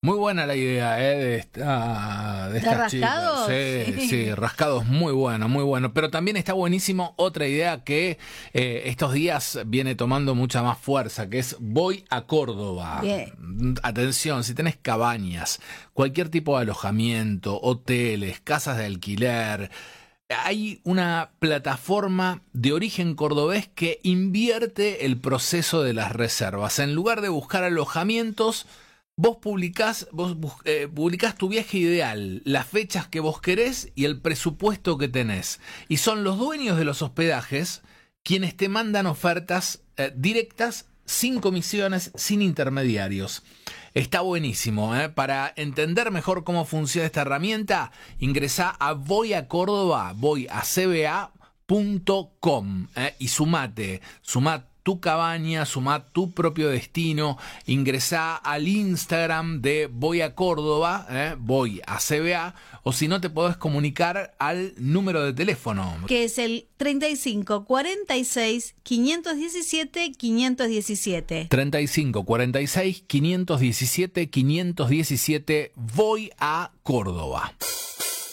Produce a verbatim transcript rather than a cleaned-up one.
Muy buena la idea, ¿eh? De, esta, de estas ¿De chicas. rascados? Sí, Sí. sí, rascados, muy bueno, muy bueno. Pero también está buenísimo otra idea que eh, estos días viene tomando mucha más fuerza, que es Voy a Córdoba. Bien. Atención, si tenés cabañas, cualquier tipo de alojamiento, hoteles, casas de alquiler, hay una plataforma de origen cordobés que invierte el proceso de las reservas. En lugar de buscar alojamientos, vos publicás, vos eh, publicás tu viaje ideal, las fechas que vos querés y el presupuesto que tenés. Y son los dueños de los hospedajes quienes te mandan ofertas eh, directas, sin comisiones, sin intermediarios. Está buenísimo, ¿eh? Para entender mejor cómo funciona esta herramienta, ingresá a Voy a Córdoba, voy a c b a punto com ¿eh? y sumate, sumate tu cabaña, sumá tu propio destino, ingresá al Instagram de Voy a Córdoba, ¿eh? Voy a C B A, o si no te podés comunicar al número de teléfono. Que es el treinta y cinco cuarenta y seis quinientos diecisiete quinientos diecisiete. treinta y cinco cuarenta y seis quinientos diecisiete quinientos diecisiete, Voy a Córdoba.